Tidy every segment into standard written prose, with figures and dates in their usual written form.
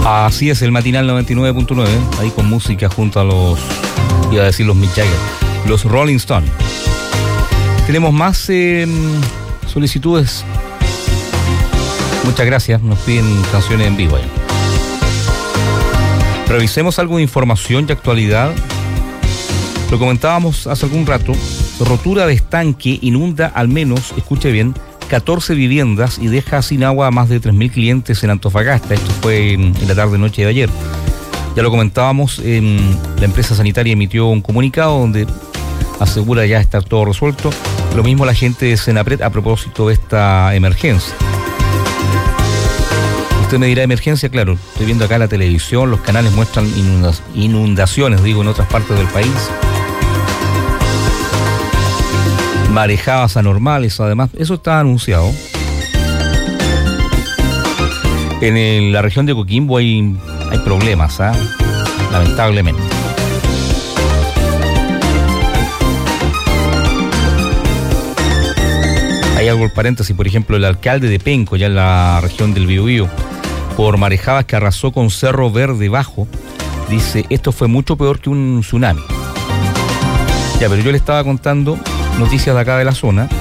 Así es, el matinal 99.9, ahí con música junto a los, iba a decir los Mick Jagger, los Rolling Stones. Tenemos más solicitudes. Muchas gracias, nos piden canciones en vivo. Revisemos algo de información y actualidad. Lo comentábamos hace algún rato, rotura de estanque inunda al menos, escuche bien, 14 viviendas y deja sin agua a más de 3.000 clientes en Antofagasta. Esto fue en la tarde-noche de ayer. Ya lo comentábamos, la empresa sanitaria emitió un comunicado donde asegura ya estar todo resuelto. Lo mismo la gente de Senapred a propósito de esta emergencia. Usted me dirá emergencia, claro, estoy viendo acá la televisión, los canales muestran inundaciones, en otras partes del país. Marejadas anormales, además, eso está anunciado. En la región de Coquimbo hay problemas, lamentablemente. Hay algo en paréntesis, por ejemplo, el alcalde de Penco, ya en la región del Biobío, por marejadas que arrasó con Cerro Verde Bajo, dice, esto fue mucho peor que un tsunami. Ya, pero yo le estaba contando noticias de acá de la zona.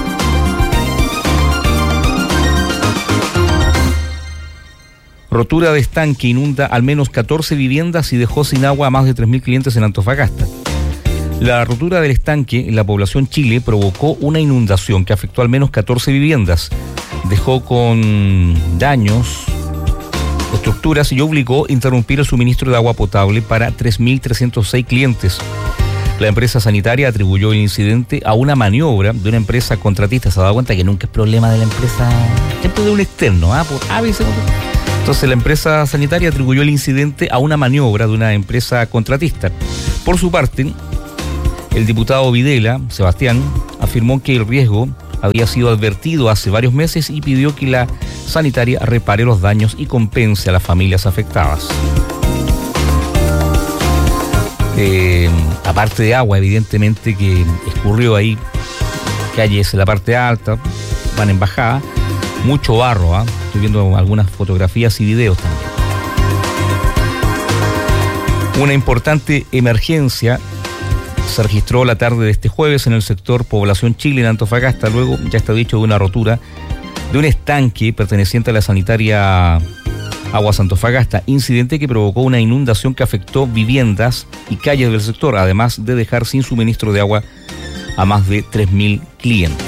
Rotura de estanque inunda al menos 14 viviendas y dejó sin agua a más de 3.000 clientes en Antofagasta. La rotura del estanque en la población Chile provocó una inundación que afectó al menos 14 viviendas, dejó con daños estructuras y obligó a interrumpir el suministro de agua potable para 3.306 clientes. La empresa sanitaria atribuyó el incidente a una maniobra de una empresa contratista. Se ha dado cuenta que nunca es problema de la empresa, siempre de un externo, por ABC. Entonces la empresa sanitaria atribuyó el incidente a una maniobra de una empresa contratista. Por su parte, el diputado Videla, Sebastián, afirmó que el riesgo había sido advertido hace varios meses y pidió que la sanitaria repare los daños y compense a las familias afectadas. Aparte de agua, evidentemente que escurrió ahí, calles en la parte alta, van en bajada, mucho barro, estoy viendo algunas fotografías y videos también. Una importante emergencia se registró la tarde de este jueves en el sector Población Chile en Antofagasta, luego, ya está dicho, de una rotura de un estanque perteneciente a la sanitaria Aguas Antofagasta, incidente que provocó una inundación que afectó viviendas y calles del sector, además de dejar sin suministro de agua a más de 3.000 clientes.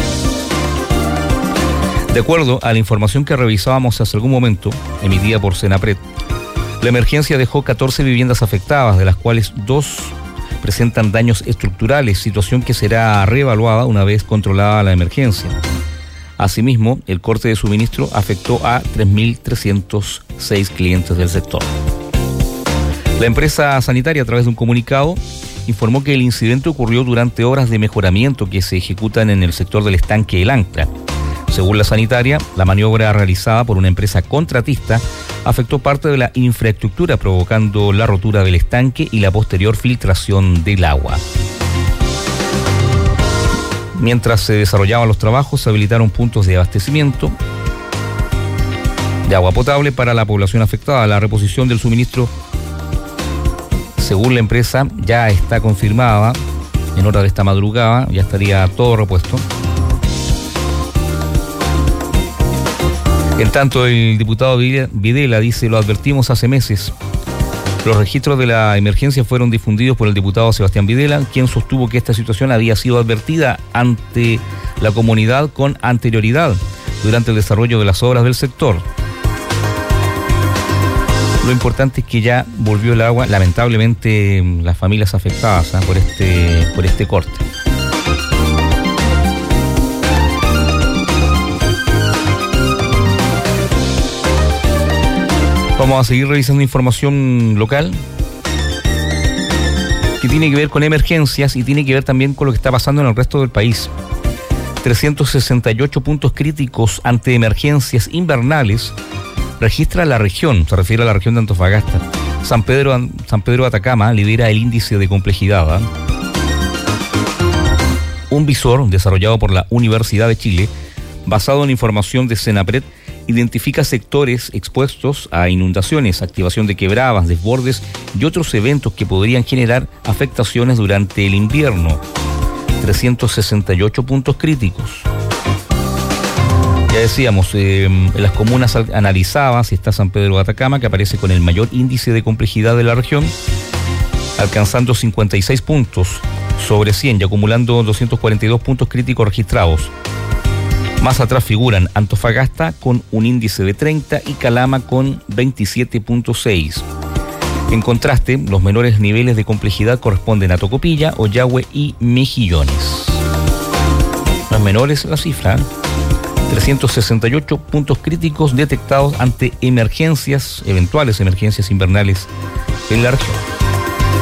De acuerdo a la información que revisábamos hace algún momento, emitida por Senapred, la emergencia dejó 14 viviendas afectadas, de las cuales 2 presentan daños estructurales, situación que será reevaluada una vez controlada la emergencia. Asimismo, el corte de suministro afectó a 3.306 clientes del sector. La empresa sanitaria, a través de un comunicado, informó que el incidente ocurrió durante obras de mejoramiento que se ejecutan en el sector del estanque El Ancla. Según la sanitaria, la maniobra realizada por una empresa contratista afectó parte de la infraestructura, provocando la rotura del estanque y la posterior filtración del agua. Mientras se desarrollaban los trabajos, se habilitaron puntos de abastecimiento de agua potable para la población afectada. La reposición del suministro, según la empresa, ya está confirmada. En hora de esta madrugada ya estaría todo repuesto. En tanto, el diputado Videla dice, lo advertimos hace meses. Los registros de la emergencia fueron difundidos por el diputado Sebastián Videla, quien sostuvo que esta situación había sido advertida ante la comunidad con anterioridad durante el desarrollo de las obras del sector. Lo importante es que ya volvió el agua, lamentablemente las familias afectadas por este corte. Vamos a seguir revisando información local que tiene que ver con emergencias y tiene que ver también con lo que está pasando en el resto del país. 368 puntos críticos ante emergencias invernales registra la región, se refiere a la región de Antofagasta. San Pedro de Atacama lidera el índice de complejidad. Un visor desarrollado por la Universidad de Chile, basado en información de Senapred, identifica sectores expuestos a inundaciones, activación de quebradas, desbordes y otros eventos que podrían generar afectaciones durante el invierno. 368 puntos críticos. Ya decíamos, en las comunas analizadas está San Pedro de Atacama, que aparece con el mayor índice de complejidad de la región, alcanzando 56 puntos sobre 100 y acumulando 242 puntos críticos registrados. Más atrás figuran Antofagasta con un índice de 30 y Calama con 27.6. En contraste, los menores niveles de complejidad corresponden a Tocopilla, Ollagüe y Mejillones. Más menores la cifra, 368 puntos críticos detectados ante eventuales emergencias invernales en la región.